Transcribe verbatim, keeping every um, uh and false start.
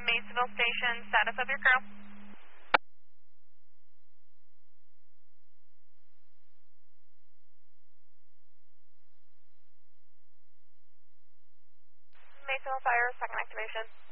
Masonville Station, status of your crew. Masonville Fire, second activation.